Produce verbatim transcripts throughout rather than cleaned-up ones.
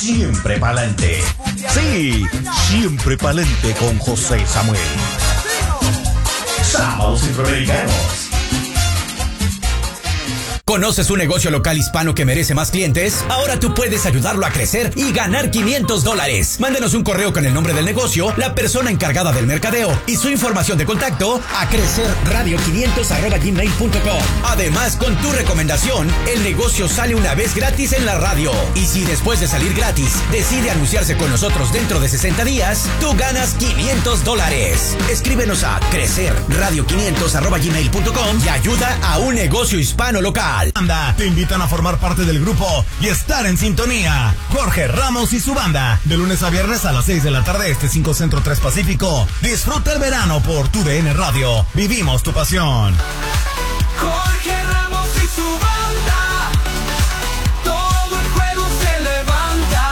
siempre pa'lante. Sí, siempre pa'lante con José Samuel. Sábados Centroamericanos. ¿Conoces un negocio local hispano que merece más clientes? Ahora tú puedes ayudarlo a crecer y ganar quinientos dólares. Mándenos un correo con el nombre del negocio, la persona encargada del mercadeo y su información de contacto a crecerradio quinientos arroba gmail punto com. Además, con tu recomendación, el negocio sale una vez gratis en la radio. Y si después de salir gratis decide anunciarse con nosotros dentro de sesenta días, tú ganas quinientos dólares. Escríbenos a crecerradio quinientos arroba gmail punto com y ayuda a un negocio hispano local. Anda, te invitan a formar parte del grupo y estar en sintonía. Jorge Ramos y su banda, de lunes a viernes a las seis de la tarde, este cinco Centro tres Pacífico. Disfruta el verano por tu D N Radio. Vivimos tu pasión. Jorge Ramos y su banda, todo el juego se levanta.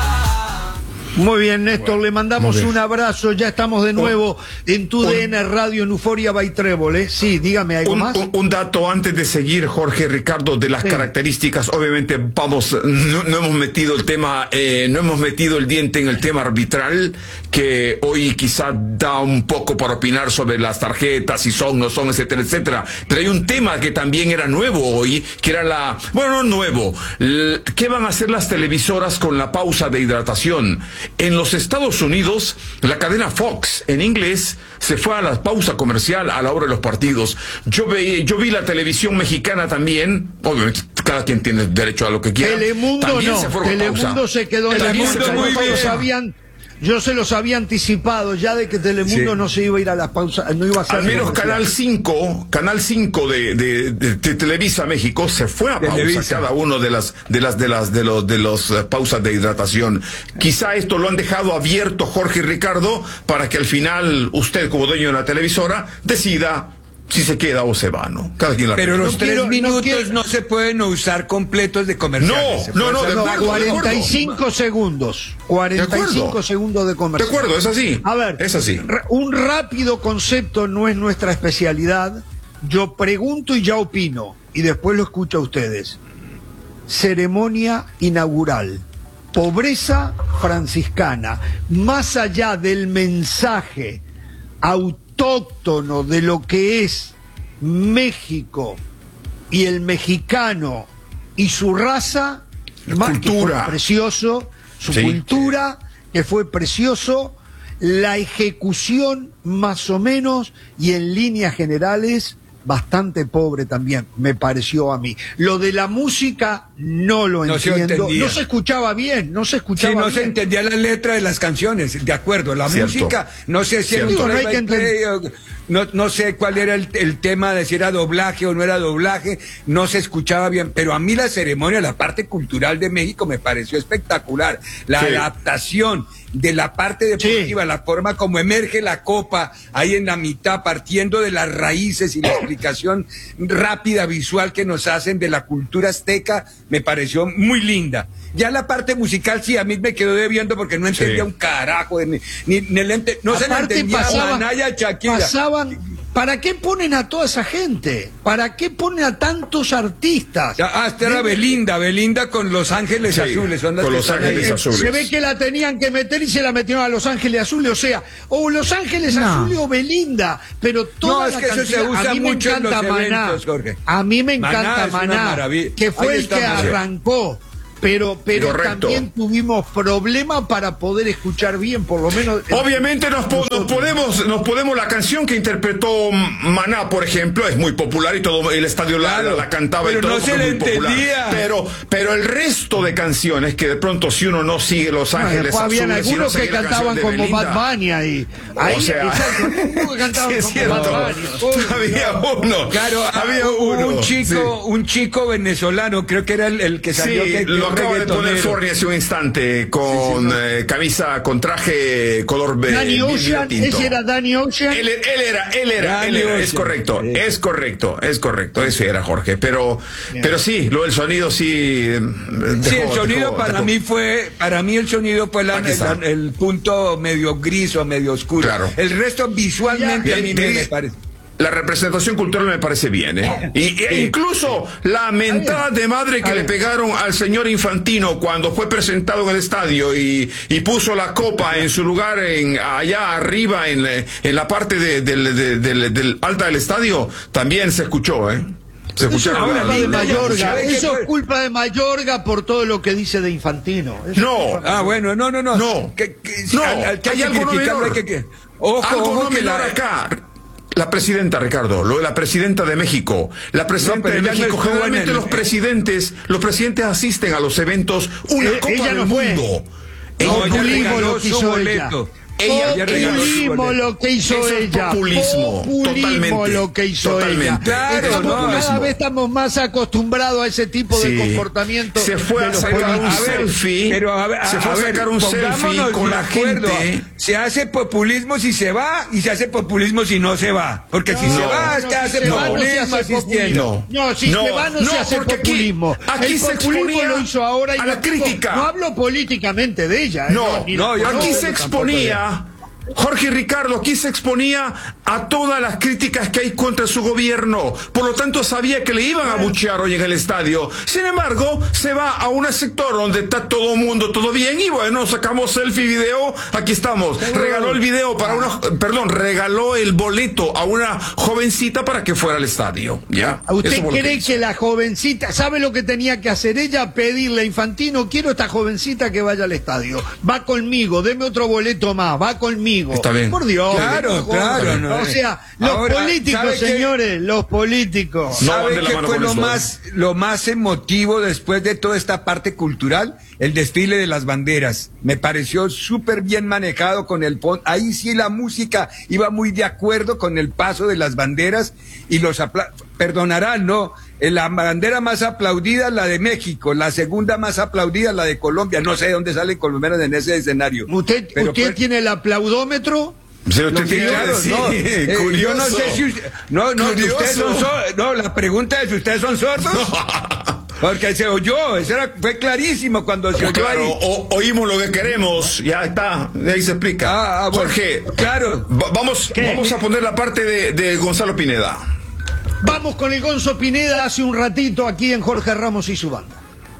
Muy bien, Néstor, le mandamos un abrazo. Ya estamos de nuevo un, en tu un, D N Radio en Euforia by Trébol. Sí, dígame algo un, más. Un, un dato antes de seguir, Jorge, Ricardo, de las sí. características. Obviamente, vamos, no, no hemos metido el tema, eh, no hemos metido el diente en el tema arbitral, que hoy quizá da un poco para opinar sobre las tarjetas, si son, no son, etcétera, etcétera. Pero hay un tema que también era nuevo hoy, que era la, bueno, no nuevo. ¿Qué van a hacer las televisoras con la pausa de hidratación? En los Estados Unidos, la cadena Fox, en inglés, se fue a la pausa comercial a la hora de los partidos. Yo vi, yo vi la televisión mexicana también. Obviamente, cada quien tiene derecho a lo que quiera. Telemundo también no. se fueron Telemundo a pausa. se quedó en la pausa. Muy bien. Sabían... Yo se los había anticipado ya de que Telemundo sí. no se iba a ir a la pausa, no iba a ser. Al menos Canal cinco, Canal cinco de, de, de, de Televisa México se fue a pausa Televisa. Cada uno de las de las de las de los de los uh, pausas de hidratación. Quizá esto lo han dejado abierto, Jorge y Ricardo, para que al final usted, como dueño de la televisora, decida si se queda o se va, ¿no? Cada quien la Pero los no tres quiero, minutos no, quiero... no se pueden usar completos de comerciales. No, no, no, de acuerdo, cuarenta y cinco segundos. cuarenta y cinco segundos de comercial. De acuerdo, es así. A ver, es así. Un rápido concepto no es nuestra especialidad. Yo pregunto y ya opino. Y después lo escucho a ustedes. Ceremonia inaugural. Pobreza franciscana. Más allá del mensaje autónomo, autóctono de lo que es México y el mexicano y su raza, más cultura. Que fue precioso, su sí. cultura, que fue precioso, la ejecución más o menos y en líneas generales bastante pobre también, me pareció a mí. Lo de la música no lo no entiendo. Se no se escuchaba bien, no se escuchaba sí, no bien. se entendía la letra de las canciones, de acuerdo. La Cierto. música, no sé si era un no, hay no, no sé cuál era el, el tema de si era doblaje o no era doblaje, no se escuchaba bien, pero a mí la ceremonia, la parte cultural de México me pareció espectacular. La sí. adaptación de la parte deportiva, sí. la forma como emerge la copa ahí en la mitad, partiendo de las raíces y la explicación rápida, visual que nos hacen de la cultura azteca, me pareció muy linda. Ya la parte musical sí, a mí me quedó debiendo porque no entendía sí. un carajo, ni, ni, ni el ente, no Aparte se le entendía pasaba, a Manaya Shakira. Pasaban, ¿para qué ponen a toda esa gente? ¿Para qué ponen a tantos artistas? Ah, esta era Belinda, Belinda con Los Ángeles sí, Azules. Son las con Los Ángeles ahí. Azules. Se ve que la tenían que meter y se la metieron a Los Ángeles Azules, o sea, o Los Ángeles no. Azules o Belinda, pero toda no, es la que cantidad, eso se usa a mí me mucho encanta en los Maná, eventos, Jorge. A mí me encanta Maná, Maná, que fue Ahí el que arrancó. Pero, pero también tuvimos problemas para poder escuchar bien, por lo menos. Obviamente nos, po nos podemos, nos podemos, la canción que interpretó Maná, por ejemplo, es muy popular y todo el estadio claro, la, la cantaba pero y todo no se le entendía. Pero, pero el resto de canciones que de pronto si uno no sigue Los Ángeles no, Azules, habían algunos si no que cantaban como Belinda, Bad Bunny ahí. ahí o sea, exacto, que cantaban sí, como cierto, Bad Bunny. había uno. Claro, había uno. Un chico, sí. un chico venezolano, creo que era el, el que salió. Sí, que, lo acaba de poner Forni hace un instante con sí, sí, no. eh, camisa con traje color Danny Ocean, ese era Danny Ocean. Él, él era, él era, él era, es correcto, sí. es correcto, es correcto, ese era Jorge, pero, yeah. pero sí, lo del sonido sí. Dejó, sí, el sonido dejó, para dejó. mí fue, para mí el sonido fue la, el, el punto medio gris o medio oscuro. Claro. El resto visualmente ya, a mí te, me parece. la representación cultural me parece bien, ¿eh? Y, e incluso la mentada de madre que le pegaron al señor Infantino cuando fue presentado en el estadio y, y puso la copa en su lugar en allá arriba en, en la parte de, de, de, de, de, del alta del estadio, también se escuchó, ¿eh? Se eso es culpa de Mayorga, eso es culpa de Mayorga por todo lo que dice de Infantino. Eso no, ah, bueno, no, no, no. No, que, que, no, al, al, que hay algo no menor. Que, que, ojo, algo ojo no que menor la... acá. La presidenta, Ricardo, lo de la presidenta de México. La presidenta no, de México, no generalmente el... los presidentes, los presidentes asisten a los eventos una eh, Copa del no Mundo. No, ella regaló lo que hizo ella. Ella populismo lo que hizo Eso ella. Es populismo, populismo totalmente, lo que hizo totalmente. ella. Claro, estamos, no, cada vez estamos más acostumbrados a ese tipo sí. de comportamiento. Se fue a sacar un a ver, selfie. Pero a ver, a, se fue a, a sacar ver, un selfie con la acuerdo. gente. Se hace populismo si se va y se hace populismo si no se va. Porque no, si se va es que no, hace si populismo no asistiendo. No, no, si no, se va no, no se hace populismo. Aquí, aquí el se populismo lo hizo ahora y a la no, crítica. No hablo políticamente de ella. No, eh, no, no aquí se exponía. Jorge y Ricardo, aquí se exponía a todas las críticas que hay contra su gobierno. Por lo tanto, sabía que le iban a buchear hoy en el estadio. Sin embargo, se va a un sector donde está todo el mundo, todo bien. Y bueno, sacamos selfie, video, aquí estamos. Regaló el video para una... Perdón, regaló el boleto a una jovencita para que fuera al estadio. ¿Ya? ¿Usted cree que, que la jovencita... ¿Sabe lo que tenía que hacer ella? Pedirle a Infantino, quiero esta jovencita que vaya al estadio. Va conmigo, deme otro boleto más, va conmigo. Está bien. Por Dios. Claro, claro. No, o sea, los Ahora, políticos, señores, los políticos. ¿Sabe qué fue lo más, lo más emotivo después de toda esta parte cultural? El desfile de las banderas. Me pareció súper bien manejado con el fondo. Ahí sí la música iba muy de acuerdo con el paso de las banderas y los apla perdonarán, ¿no? La bandera más aplaudida, la de México, la segunda más aplaudida, la de Colombia. No sé de dónde salen colombianos en ese escenario. ¿Usted, Pero usted pues, tiene el aplaudómetro? Se lo tiene claro, sí, no, eh, yo no sé si usted, no, no, ustedes son sordos. No, la pregunta es, ¿ustedes son sordos? Porque se oyó, eso era, fue clarísimo cuando se oyó claro, ahí. O, oímos lo que queremos, ya está, de ahí se explica. Ah, ah, bueno, Jorge, claro. Va, vamos, vamos a poner la parte de, de Gonzalo Pineda. Vamos con el Gonzo Pineda hace un ratito aquí en Jorge Ramos y su banda.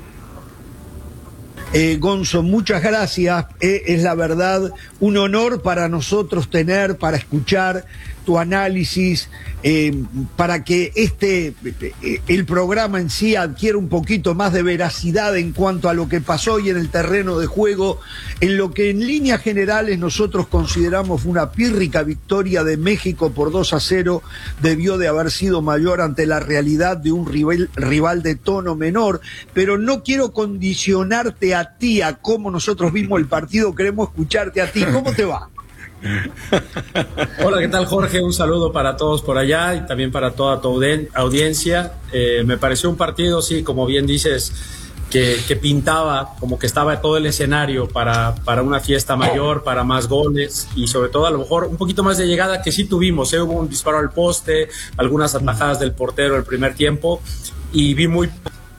Eh, Gonzo, muchas gracias. Eh, es la verdad un honor para nosotros tener, para escuchar tu análisis, eh, para que este eh, el programa en sí adquiera un poquito más de veracidad en cuanto a lo que pasó hoy en el terreno de juego, en lo que en líneas generales nosotros consideramos una pírrica victoria de México por dos a cero, debió de haber sido mayor ante la realidad de un rival, rival de tono menor, pero no quiero condicionarte a ti, a cómo nosotros vimos el partido, queremos escucharte a ti. ¿Cómo te va? Hola, ¿qué tal, Jorge? Un saludo para todos por allá y también para toda tu audiencia. Eh, me pareció un partido, sí, como bien dices, que, que pintaba como que estaba todo el escenario para, para una fiesta mayor, para más goles y sobre todo a lo mejor un poquito más de llegada que sí tuvimos. ¿eh? Hubo un disparo al poste, algunas atajadas del portero el primer tiempo y vi muy...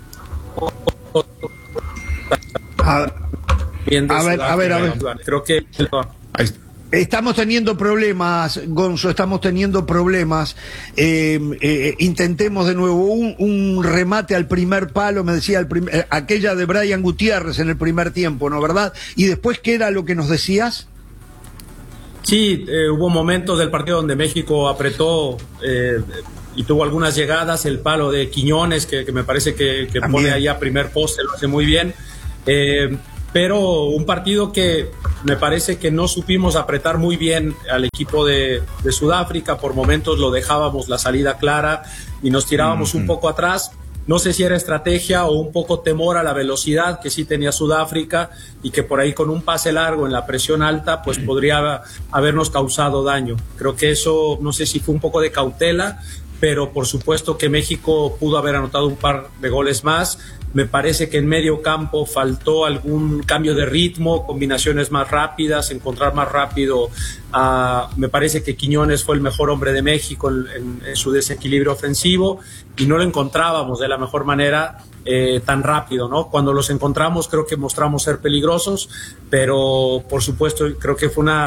A, a ver, a ver, a ver. Creo que... Estamos teniendo problemas, Gonzo, estamos teniendo problemas. Eh, eh, intentemos de nuevo un, un remate al primer palo, me decía, el prim eh, aquella de Brian Gutiérrez en el primer tiempo, ¿no, verdad? Y después, ¿qué era lo que nos decías? Sí, eh, hubo momentos del partido donde México apretó eh, y tuvo algunas llegadas, el palo de Quiñones, que, que me parece que, que pone ahí a primer poste, lo hace muy bien. Eh, pero un partido que me parece que no supimos apretar muy bien al equipo de, de Sudáfrica, por momentos lo dejábamos la salida clara y nos tirábamos mm-hmm. un poco atrás. No sé si era estrategia o un poco temor a la velocidad que sí tenía Sudáfrica y que por ahí con un pase largo en la presión alta pues podría habernos causado daño. Creo que eso, no sé si fue un poco de cautela, pero por supuesto que México pudo haber anotado un par de goles más. Me parece que en medio campo faltó algún cambio de ritmo, combinaciones más rápidas, encontrar más rápido. Uh, me parece que Quiñones fue el mejor hombre de México en, en, en su desequilibrio ofensivo y no lo encontrábamos de la mejor manera eh, tan rápido, ¿no? Cuando los encontramos creo que mostramos ser peligrosos, pero por supuesto creo que fue una...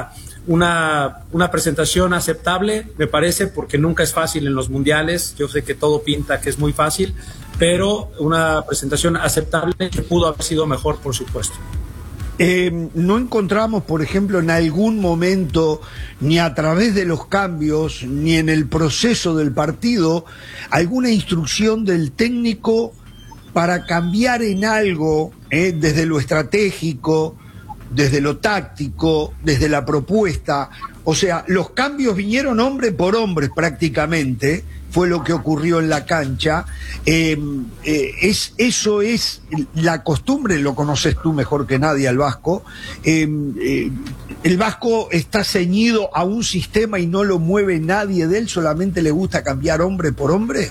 una, una presentación aceptable, me parece, porque nunca es fácil en los mundiales. Yo sé que todo pinta que es muy fácil, pero una presentación aceptable que pudo haber sido mejor, por supuesto. Eh, no encontramos, por ejemplo, en algún momento, ni a través de los cambios, ni en el proceso del partido, alguna instrucción del técnico para cambiar en algo, eh, desde lo estratégico, desde lo táctico, desde la propuesta. O sea, los cambios vinieron hombre por hombre prácticamente, fue lo que ocurrió en la cancha. Eh, eh, es, eso es la costumbre, lo conoces tú mejor que nadie al Vasco. Eh, eh, el Vasco está ceñido a un sistema y no lo mueve nadie de él, solamente le gusta cambiar hombre por hombre.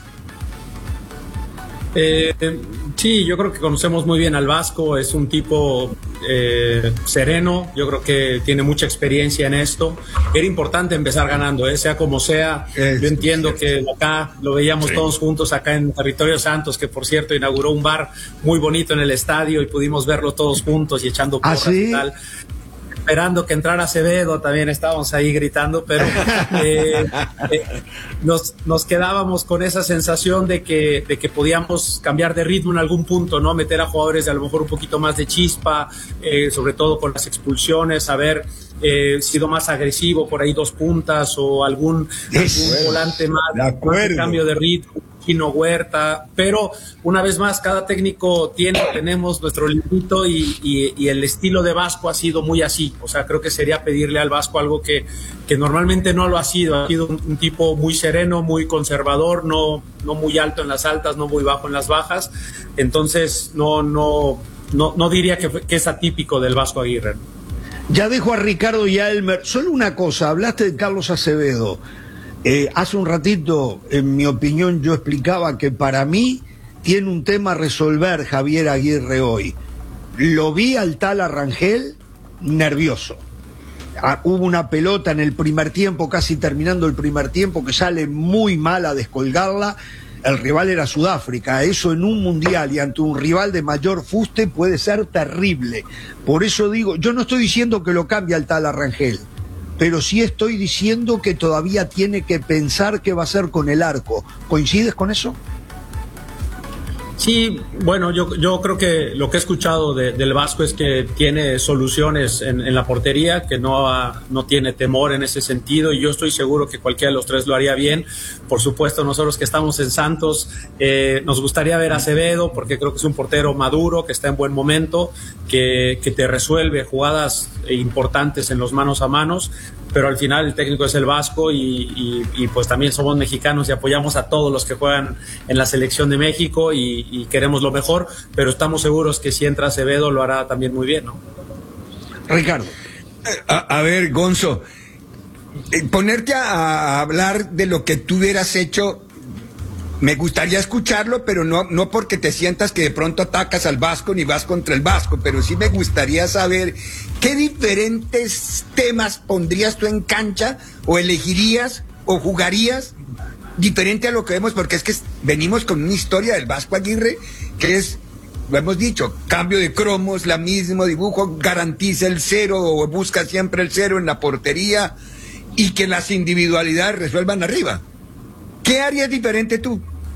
Eh, sí, yo creo que conocemos muy bien al Vasco, es un tipo eh, sereno, yo creo que tiene mucha experiencia en esto. Era importante empezar ganando, ¿eh? Sea como sea. Yo entiendo que acá lo veíamos sí. todos juntos acá en Territorio Santos, que por cierto inauguró un bar muy bonito en el estadio y pudimos verlo todos juntos y echando porras ¿Ah, sí? y tal. Esperando que entrara Acevedo, también estábamos ahí gritando, pero eh, eh, nos, nos quedábamos con esa sensación de que, de que podíamos cambiar de ritmo en algún punto, ¿no? Meter a jugadores de a lo mejor un poquito más de chispa, eh, sobre todo con las expulsiones, haber eh, sido más agresivo por ahí dos puntas o algún, algún volante más, más de cambio de ritmo. Chino Huerta, pero una vez más cada técnico tiene, tenemos nuestro librito y, y, y el estilo de Vasco ha sido muy así, o sea, creo que sería pedirle al Vasco algo que, que normalmente no lo ha sido, ha sido un, un tipo muy sereno, muy conservador, no, no muy alto en las altas, no muy bajo en las bajas, entonces no, no, no, no diría que, que es atípico del Vasco Aguirre. Ya dejo a Ricardo y a Elmer, solo una cosa, hablaste de Carlos Acevedo. Eh, hace un ratito, en mi opinión, yo explicaba que para mí tiene un tema a resolver Javier Aguirre hoy. Lo vi al tal Arrangel nervioso. Ah, hubo una pelota en el primer tiempo, casi terminando el primer tiempo, que sale muy mal a descolgarla. El rival era Sudáfrica. Eso en un mundial y ante un rival de mayor fuste puede ser terrible. Por eso digo, yo no estoy diciendo que lo cambie al tal Arrangel, pero sí estoy diciendo que todavía tiene que pensar qué va a hacer con el arco. ¿Coincides con eso? Sí, bueno, yo, yo creo que lo que he escuchado de, del Vasco es que tiene soluciones en, en la portería, que no, ha, no tiene temor en ese sentido, y yo estoy seguro que cualquiera de los tres lo haría bien. Por supuesto, nosotros que estamos en Santos, eh, nos gustaría ver a Acevedo, porque creo que es un portero maduro, que está en buen momento, que, que te resuelve jugadas importantes en los manos a manos, pero al final el técnico es el Vasco y, y, y pues también somos mexicanos y apoyamos a todos los que juegan en la selección de México y, y queremos lo mejor, pero estamos seguros que si entra Acevedo lo hará también muy bien, ¿no? Ricardo. A, a ver, Gonzo, eh, ponerte a, a hablar de lo que tú hubieras hecho, me gustaría escucharlo, pero no, no porque te sientas que de pronto atacas al Vasco ni vas contra el Vasco, pero sí me gustaría saber qué diferentes temas pondrías tú en cancha o elegirías o jugarías diferente a lo que vemos, porque es que venimos con una historia del Vasco Aguirre que es, lo hemos dicho, cambio de cromos, la mismo dibujo, garantiza el cero o busca siempre el cero en la portería y que las individualidades resuelvan arriba. ¿Qué harías diferente tú?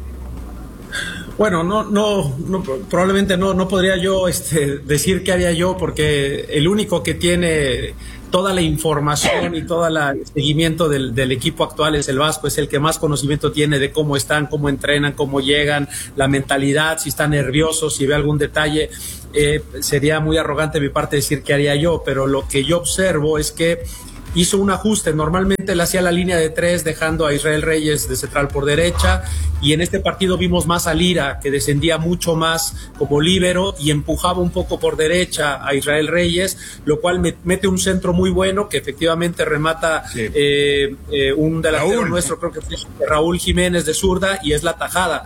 Bueno, no, no, no probablemente no, no podría yo este, decir qué haría yo, porque el único que tiene toda la información y todo el seguimiento del, del equipo actual es el Vasco, es el que más conocimiento tiene de cómo están, cómo entrenan, cómo llegan, la mentalidad, si están nerviosos, si ve algún detalle. Eh, sería muy arrogante de mi parte decir qué haría yo, pero lo que yo observo es que hizo un ajuste, normalmente le hacía la línea de tres dejando a Israel Reyes de central por derecha, y en este partido vimos más a Lira, que descendía mucho más como líbero y empujaba un poco por derecha a Israel Reyes, lo cual me, mete un centro muy bueno que efectivamente remata sí. eh, eh, un delantero Raúl. nuestro, creo que fue Raúl Jiménez de zurda, y es la tajada.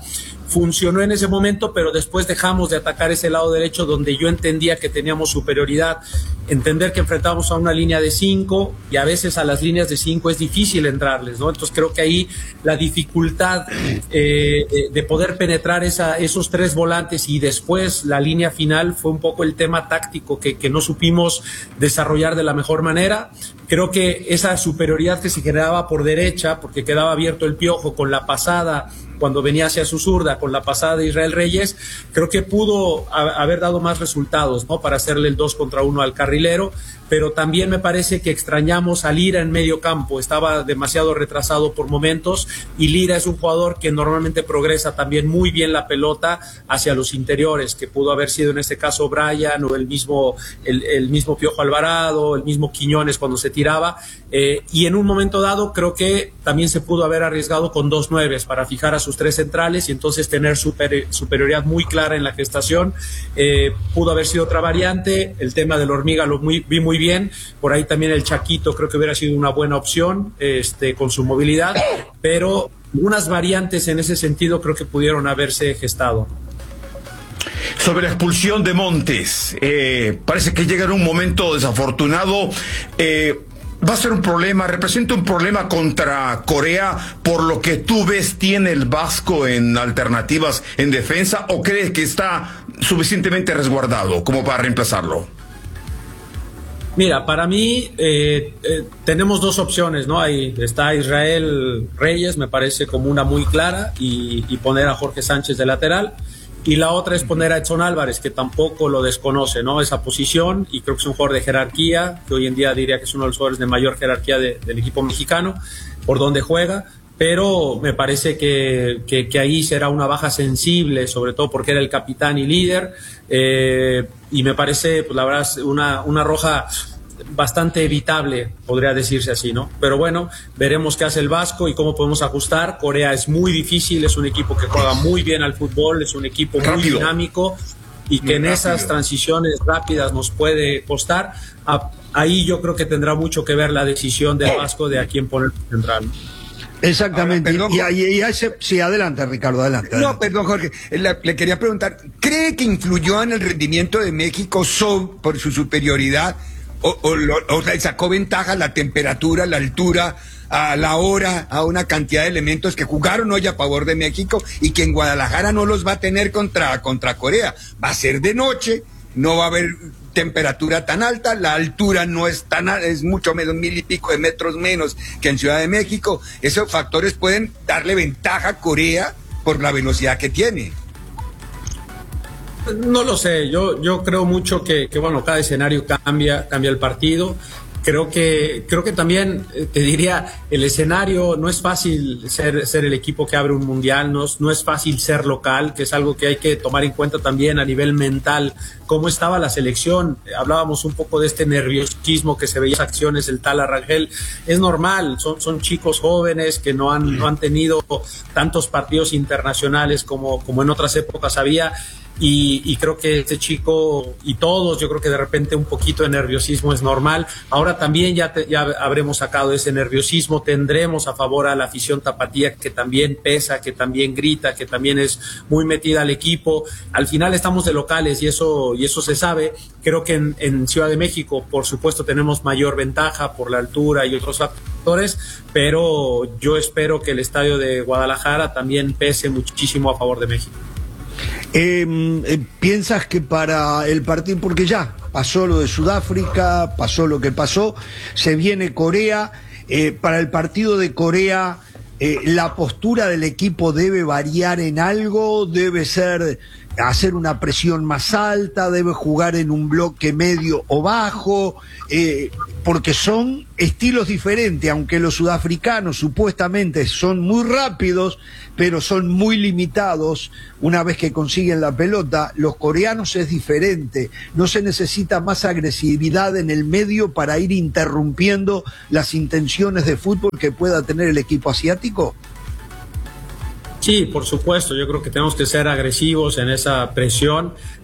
funcionó en ese momento, pero después dejamos de atacar ese lado derecho donde yo entendía que teníamos superioridad. Entender que enfrentábamos a una línea de cinco y a veces a las líneas de cinco es difícil entrarles, ¿no? Entonces creo que ahí la dificultad eh, de poder penetrar esa, esos tres volantes y después la línea final fue un poco el tema táctico que, que no supimos desarrollar de la mejor manera. Creo que esa superioridad que se generaba por derecha, porque quedaba abierto el Piojo con la pasada cuando venía hacia su zurda, con la pasada de Israel Reyes, creo que pudo a, haber dado más resultados, ¿no? Para hacerle el dos contra uno al carrilero, pero también me parece que extrañamos a Lira en medio campo, estaba demasiado retrasado por momentos, y Lira es un jugador que normalmente progresa también muy bien la pelota hacia los interiores, que pudo haber sido en este caso Brian o el mismo, el, el mismo Piojo Alvarado, el mismo Quiñones cuando se tiraba, eh, y en un momento dado creo que también se pudo haber arriesgado con dos nueves para fijar a sus tres centrales y entonces tener super, superioridad muy clara en la gestación. Eh, pudo haber sido otra variante, el tema del Hormiga lo muy, vi muy bien, por ahí también el Chaquito creo que hubiera sido una buena opción, este, con su movilidad, pero unas variantes en ese sentido creo que pudieron haberse gestado. Sobre la expulsión de Montes, eh, parece que llega en un momento desafortunado. eh, Va a ser un problema, representa un problema contra Corea, por lo que tú ves, ¿tiene el Vasco en alternativas en defensa o crees que está suficientemente resguardado como para reemplazarlo? Mira, para mí eh, eh, tenemos dos opciones, ¿no? Ahí está Israel Reyes, me parece como una muy clara, y, y poner a Jorge Sánchez de lateral. Y la otra es poner a Edson Álvarez, que tampoco lo desconoce, ¿no? Esa posición, y creo que es un jugador de jerarquía, que hoy en día diría que es uno de los jugadores de mayor jerarquía de, del equipo mexicano, por donde juega, pero me parece que, que, que ahí será una baja sensible, sobre todo porque era el capitán y líder, eh, y me parece, pues la verdad, una, una roja bastante evitable, podría decirse así, ¿no? Pero bueno, veremos qué hace el Vasco y cómo podemos ajustar. Corea es muy difícil, es un equipo que juega muy bien al fútbol, es un equipo muy rápido, dinámico, y que en rápido. Esas transiciones rápidas nos puede costar. Ahí yo creo que tendrá mucho que ver la decisión del Vasco de a quién poner central. Exactamente. Ahora, perdón, y, y, y ese, sí, adelante, Ricardo, adelante, adelante. No, perdón, Jorge. Le, le quería preguntar, ¿cree que influyó en el rendimiento de México so, por su superioridad? O, o, o sea, sacó ventaja la temperatura, la altura, a la hora, a una cantidad de elementos que jugaron hoy a favor de México y que en Guadalajara no los va a tener contra, contra Corea. Va a ser de noche, no va a haber temperatura tan alta, la altura no es tan alta, es mucho menos, mil y pico de metros menos que en Ciudad de México. Esos factores pueden darle ventaja a Corea por la velocidad que tiene. No lo sé, yo, yo creo mucho que, que bueno, cada escenario cambia, cambia el partido. Creo que, creo que también, te diría, el escenario no es fácil ser, ser el equipo que abre un mundial, no, no es fácil ser local, que es algo que hay que tomar en cuenta también a nivel mental. Cómo estaba la selección, hablábamos un poco de este nerviosismo que se veía en las acciones del Tala Rangel. Es normal, son, son chicos jóvenes que no han, no han tenido tantos partidos internacionales como, como en otras épocas había. Y, y creo que este chico y todos, yo creo que de repente un poquito de nerviosismo es normal. Ahora también ya, te, ya habremos sacado ese nerviosismo, tendremos a favor a la afición tapatía, que también pesa, que también grita, que también es muy metida al equipo. Al final estamos de locales y eso, y eso se sabe. Creo que en, en Ciudad de México, por supuesto, tenemos mayor ventaja por la altura y otros factores, pero yo espero que el estadio de Guadalajara también pese muchísimo a favor de México. Eh, eh, ¿Piensas que para el partido, porque ya pasó lo de Sudáfrica, pasó lo que pasó, se viene Corea, eh, para el partido de Corea, eh, la postura del equipo debe variar en algo, debe ser hacer una presión más alta, debe jugar en un bloque medio o bajo, eh, porque son estilos diferentes, aunque los sudafricanos supuestamente son muy rápidos, pero son muy limitados una vez que consiguen la pelota. Los coreanos es diferente, no se necesita más agresividad en el medio para ir interrumpiendo las intenciones de fútbol que pueda tener el equipo asiático. Sí, por supuesto, yo creo que tenemos que ser agresivos en esa presión.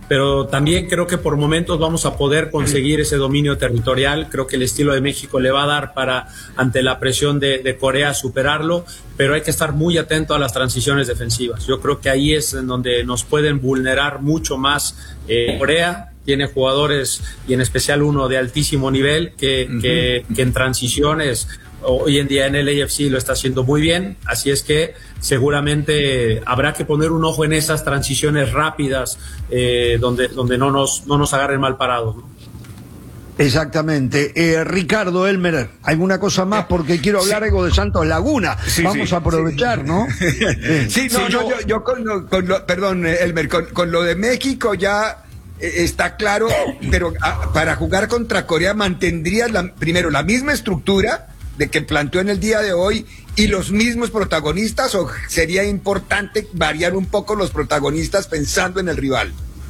pero también creo que por momentos vamos a poder conseguir ese dominio territorial. Creo que el estilo de México le va a dar para, ante la presión de, de Corea, superarlo, pero hay que estar muy atento a las transiciones defensivas. Yo creo que ahí es en donde nos pueden vulnerar mucho más eh, Corea. Tiene jugadores, y en especial uno de altísimo nivel, que, uh-huh. que, que en transiciones, hoy en día en el A F C lo está haciendo muy bien, así es que seguramente habrá que poner un ojo en esas transiciones rápidas, eh, donde, donde no nos, no nos agarren mal parados, ¿no? Exactamente. Eh, Ricardo Elmer, ¿alguna cosa más? Porque quiero hablar sí. algo de Santos Laguna. Sí, Vamos sí, a aprovechar, sí. ¿no? Sí, no, sí, no, yo, yo con, lo, con lo, perdón, Elmer, con, con lo de México ya está claro, pero a, para jugar contra Corea mantendrías la, primero la misma estructura de que planteó en el día de hoy y los mismos protagonistas, o sería importante variar un poco los protagonistas pensando en el rival.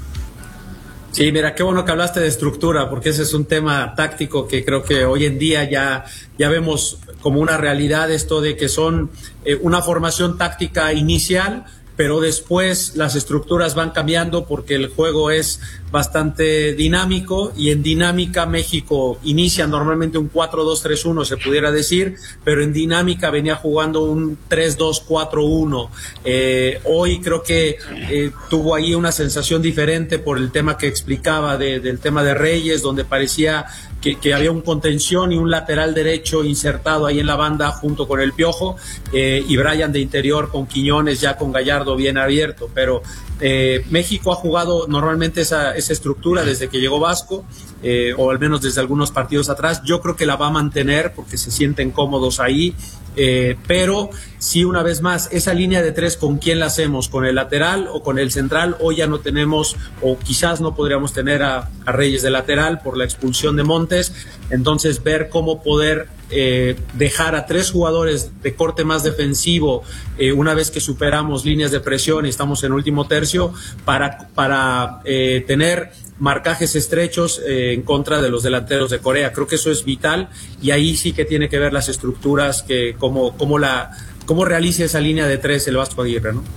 Sí, mira, qué bueno que hablaste de estructura, porque ese es un tema táctico que creo que hoy en día ya, ya vemos como una realidad, esto de que son eh, una formación táctica inicial, pero después las estructuras van cambiando porque el juego es bastante dinámico, y en dinámica México inicia normalmente un cuatro dos tres uno, se pudiera decir, pero en dinámica venía jugando un tres dos cuatro uno. Eh, hoy creo que eh, tuvo ahí una sensación diferente por el tema que explicaba de, del tema de Reyes, donde parecía que, que había un contención y un lateral derecho insertado ahí en la banda junto con el Piojo, eh, y Brian de interior con Quiñones, ya con Gallardo bien abierto, pero eh, México ha jugado normalmente esa, esa estructura desde que llegó Vasco, eh, o al menos desde algunos partidos atrás. Yo creo que la va a mantener porque se sienten cómodos ahí, eh, pero sí, una vez más, esa línea de tres, ¿con quién la hacemos? ¿Con el lateral o con el central? Hoy ya no tenemos, o quizás no podríamos tener a, a Reyes de lateral por la expulsión de Montes, entonces ver cómo poder eh, dejar a tres jugadores de corte más defensivo eh, una vez que superamos líneas de presión y estamos en último tercio, para, para eh, tener marcajes estrechos eh, en contra de los delanteros de Corea. Creo que eso es vital, y ahí sí que tiene que ver las estructuras, que cómo, cómo la cómo realice esa línea de tres el Vasco Aguirre, ¿no?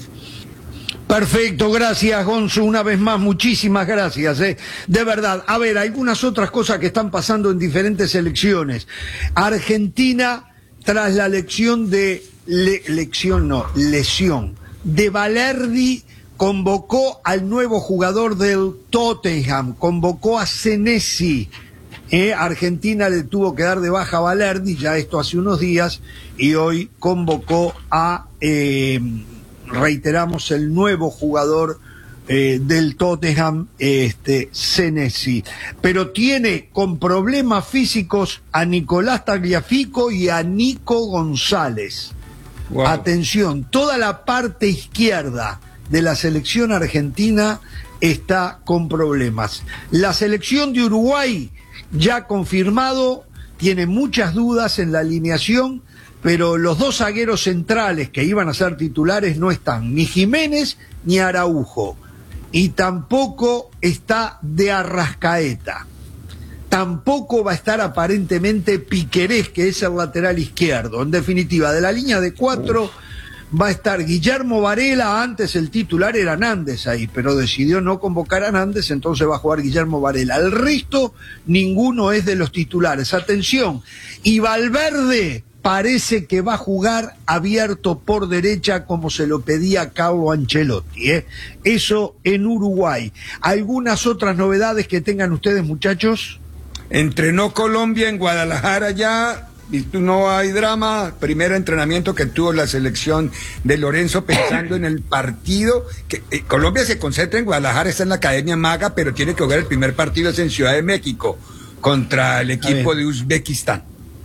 Perfecto, gracias, Gonzo, una vez más, muchísimas gracias, eh. De verdad. A ver, algunas otras cosas que están pasando en diferentes elecciones. Argentina, tras la lección de le, lección no, lesión de Balerdi, convocó al nuevo jugador del Tottenham, convocó a Senesi. Eh, Argentina le tuvo que dar de baja a Balerdi, ya esto hace unos días, y hoy convocó a, eh, reiteramos, el nuevo jugador eh, del Tottenham, este, Senesi. Pero tiene con problemas físicos a Nicolás Tagliafico y a Nico González. Wow. Atención, toda la parte izquierda de la selección argentina está con problemas. La selección de Uruguay, ya confirmado, tiene muchas dudas en la alineación, pero los dos zagueros centrales que iban a ser titulares no están, ni Jiménez ni Araujo, y tampoco está De Arrascaeta. Tampoco va a estar aparentemente Piquerés, que es el lateral izquierdo. En definitiva, de la línea de cuatro Uf. va a estar Guillermo Varela. Antes el titular era Nández ahí, pero decidió no convocar a Nández, entonces va a jugar Guillermo Varela. El resto, ninguno es de los titulares. Atención, y Valverde parece que va a jugar abierto por derecha, como se lo pedía Carlo Ancelotti, ¿eh? Eso en Uruguay. ¿Algunas otras novedades que tengan ustedes, muchachos? Entrenó Colombia en Guadalajara ya, no hay drama. Primer entrenamiento que tuvo la selección de Lorenzo, pensando en el partido. Que, eh, Colombia se concentra en Guadalajara, está en la Academia Maga, pero tiene que jugar el primer partido, es en Ciudad de México, contra el equipo de Uzbekistán.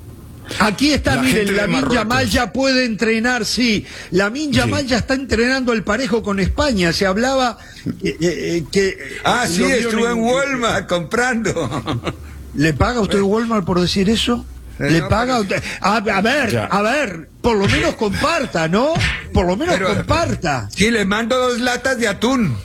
Aquí está, la miren, Lamine Yamal ya puede entrenar, sí. Lamine Yamal sí. ya está entrenando al parejo con España. Se hablaba eh, eh, que... Ah, sí, estuvo en, en Walmart comprando. ¿Le paga usted Walmart por decir eso? ¿Le no, paga usted? A, a ver, ya. a ver, por lo menos comparta, ¿no? Por lo menos pero, comparta. Sí, le mando dos latas de atún.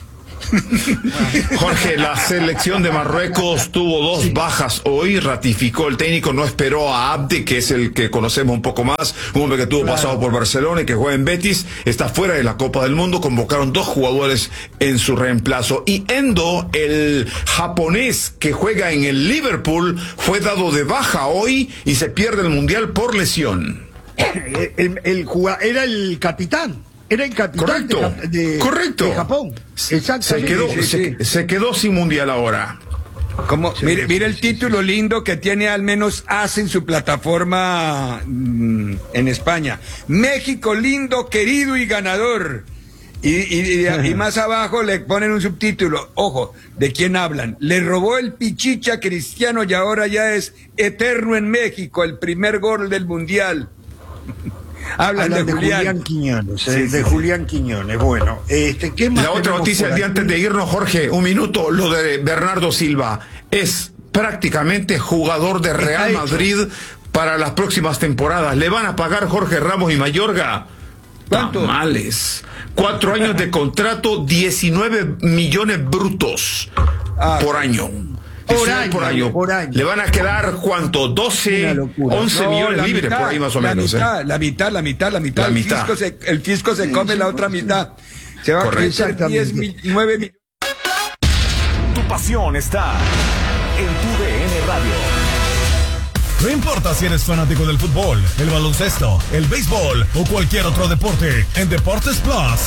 Jorge, la selección de Marruecos tuvo dos bajas hoy, ratificó el técnico, no esperó a Abde, que es el que conocemos un poco más, un hombre que tuvo claro. pasado por Barcelona y que juega en Betis, está fuera de la Copa del Mundo, convocaron dos jugadores en su reemplazo. Y Endo, el japonés que juega en el Liverpool, fue dado de baja hoy y se pierde el Mundial por lesión. El, el, el jugador, era el capitán. Era el capitán correcto, de, de, correcto. de Japón. Exactamente. Se quedó, sí, sí. Se, se quedó sin mundial ahora. Como, sí, mire, mire el título lindo que tiene al menos AS en su plataforma mmm, en España. México lindo, querido y ganador. Y, y, y, y más abajo le ponen un subtítulo. Ojo, ¿de quién hablan? Le robó el Pichicha a Cristiano y ahora ya es eterno en México, el primer gol del mundial. Hablan, Hablan de, de Julián, Julián Quiñones, sí, eh, de sí, Julián Quiñones. Bueno, este, ¿qué más? La otra noticia el día antes de irnos, Jorge, un minuto, lo de Bernardo Silva. Es prácticamente jugador de Real Madrid para las próximas temporadas. ¿Le van a pagar Jorge Ramos y Mayorga? ¿Cuánto? Tamales. Cuatro años de contrato, diecinueve millones brutos ah, por año. Por año, por año. por año. Le van a quedar, ¿cuánto? doce, once no, millones libres mitad, por ahí más o la menos. Mitad, ¿eh? La mitad, la mitad, la mitad. La el, mitad. Fisco se, el fisco se come la otra mitad. Se va a crecer diez, nueve millones. Tu pasión está en tu D N Radio. No importa si eres fanático del fútbol, el baloncesto, el béisbol o cualquier otro deporte, en Deportes Plus